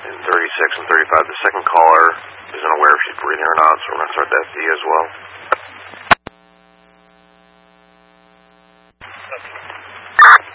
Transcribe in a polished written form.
and 36 and 35. The second caller isn't aware if she's breathing or not, so we're going to start the FD as well.